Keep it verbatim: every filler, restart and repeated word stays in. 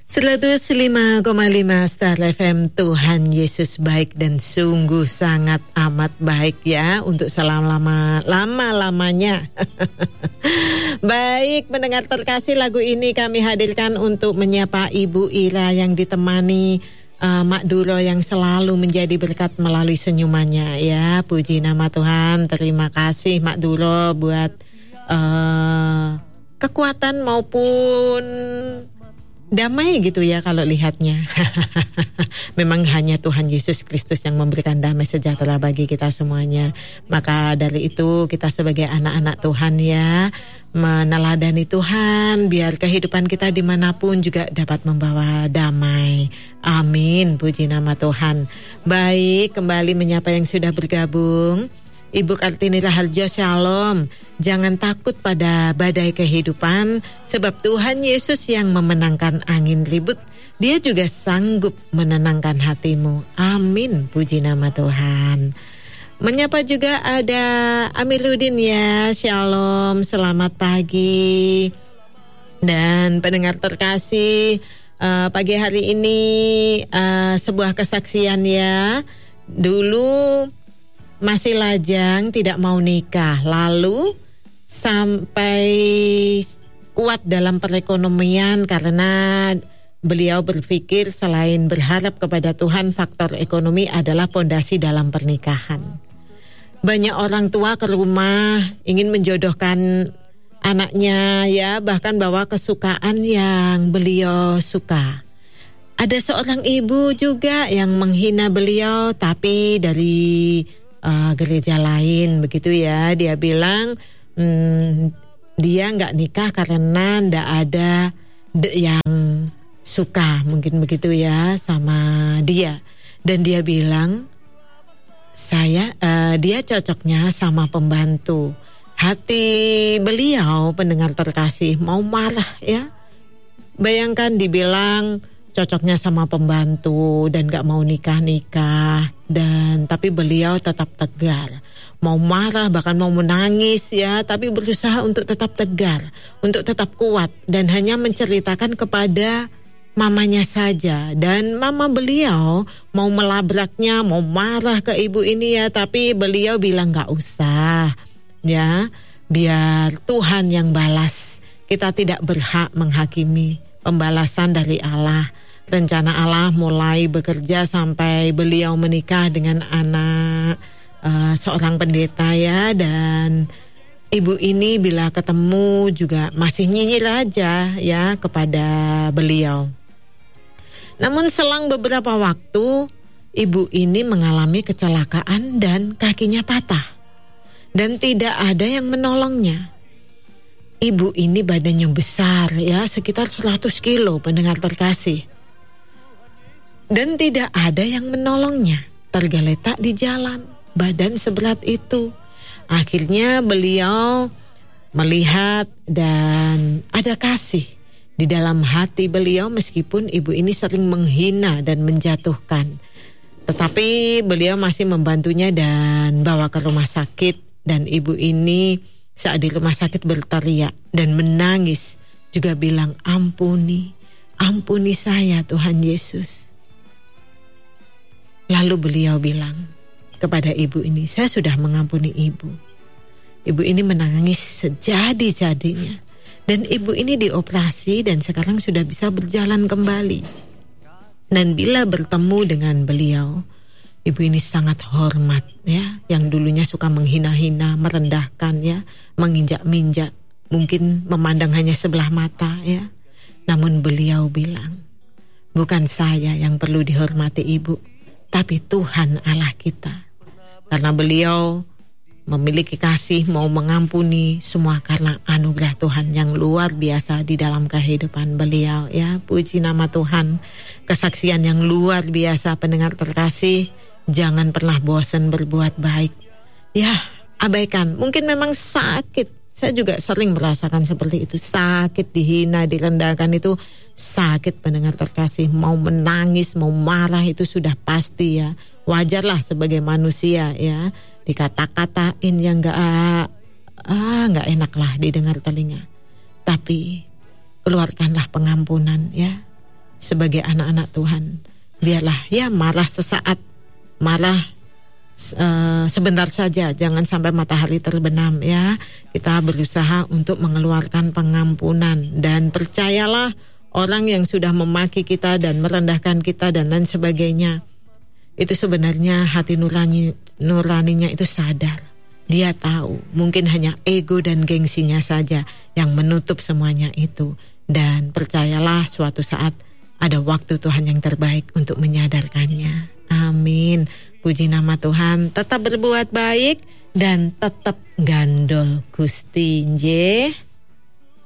seratus lima koma lima Star F M. Tuhan Yesus baik dan sungguh sangat amat baik ya, untuk selama lama-lamanya. Baik, pendengar terkasih, lagu ini kami hadirkan untuk menyapa Ibu Ira yang ditemani uh, Mak Duro yang selalu menjadi berkat melalui senyumannya ya. Puji nama Tuhan. Terima kasih Mak Duro buat uh, kekuatan maupun damai gitu ya kalau lihatnya. Memang hanya Tuhan Yesus Kristus yang memberikan damai sejahtera bagi kita semuanya. Maka dari itu kita sebagai anak-anak Tuhan ya, meneladani Tuhan biar kehidupan kita dimanapun juga dapat membawa damai. Amin, puji nama Tuhan. Baik, kembali menyapa yang sudah bergabung. Ibu Kartini Raharjo, Shalom. Jangan takut pada badai kehidupan, sebab Tuhan Yesus yang memenangkan angin ribut, Dia juga sanggup menenangkan hatimu. Amin, puji nama Tuhan. Menyapa juga ada Amiruddin ya, Shalom, selamat pagi. Dan pendengar terkasih, uh, pagi hari ini uh, sebuah kesaksian ya. Dulu masih lajang, tidak mau nikah, lalu sampai kuat dalam perekonomian karena beliau berpikir selain berharap kepada Tuhan, faktor ekonomi adalah pondasi dalam pernikahan. Banyak orang tua ke rumah ingin menjodohkan anaknya ya, bahkan bawa kesukaan yang beliau suka. Ada seorang ibu juga yang menghina beliau, tapi dari Uh, gereja lain begitu ya. Dia bilang hmm, dia nggak nikah karena ndak ada de- yang suka, mungkin begitu ya, sama dia. Dan dia bilang saya uh, dia cocoknya sama pembantu. Hati beliau, pendengar terkasih, mau marah ya. Bayangkan dibilang cocoknya sama pembantu dan gak mau nikah-nikah, dan tapi beliau tetap tegar, mau marah bahkan mau menangis ya, tapi berusaha untuk tetap tegar, untuk tetap kuat, dan hanya menceritakan kepada mamanya saja. Dan mama beliau mau melabraknya, mau marah ke ibu ini ya, tapi beliau bilang gak usah ya, biar Tuhan yang balas, kita tidak berhak menghakimi, pembalasan dari Allah. Rencana Allah mulai bekerja sampai beliau menikah dengan anak uh, seorang pendeta ya. Dan ibu ini bila ketemu juga masih nyinyir aja ya kepada beliau. Namun selang beberapa waktu, ibu ini mengalami kecelakaan dan kakinya patah, dan tidak ada yang menolongnya. Ibu ini badannya besar ya, sekitar seratus kilo, pendengar terkasih. Dan tidak ada yang menolongnya, tergeletak di jalan, badan seberat itu. Akhirnya beliau melihat dan ada kasih di dalam hati beliau, meskipun ibu ini sering menghina dan menjatuhkan. Tetapi beliau masih membantunya dan bawa ke rumah sakit. Dan ibu ini saat di rumah sakit berteriak dan menangis, juga bilang, ampuni, ampuni saya Tuhan Yesus. Lalu beliau bilang kepada ibu ini, saya sudah mengampuni ibu. Ibu ini menangis sejadi-jadinya. Dan ibu ini dioperasi dan sekarang sudah bisa berjalan kembali. Dan bila bertemu dengan beliau, ibu ini sangat hormat ya. Yang dulunya suka menghina-hina, merendahkan ya, menginjak-minjak, mungkin memandang hanya sebelah mata ya. Namun beliau bilang, bukan saya yang perlu dihormati ibu, tapi Tuhan Allah kita. Karena beliau memiliki kasih, mau mengampuni semua karena anugerah Tuhan yang luar biasa di dalam kehidupan beliau ya. Puji nama Tuhan. Kesaksian yang luar biasa, pendengar terkasih. Jangan pernah bosan berbuat baik ya, abaikan. Mungkin memang sakit, saya juga sering merasakan seperti itu. Sakit, dihina, direndahkan itu sakit, pendengar terkasih. Mau menangis, mau marah itu sudah pasti ya. Wajarlah sebagai manusia ya, dikata-katain yang gak ah gak enak lah didengar telinga. Tapi keluarkanlah pengampunan ya. sebagai anak-anak Tuhan. Biarlah ya marah sesaat, marah uh, sebentar saja, jangan sampai matahari terbenam ya. Kita berusaha untuk mengeluarkan pengampunan, dan percayalah orang yang sudah memaki kita dan merendahkan kita dan lain sebagainya, itu sebenarnya hati nurani, nuraninya itu sadar. Dia tahu mungkin hanya ego dan gengsinya saja yang menutup semuanya itu. Dan percayalah suatu saat ada waktu Tuhan yang terbaik untuk menyadarkannya. Amin. Puji nama Tuhan. Tetap berbuat baik dan tetap gandol Gusti nggih.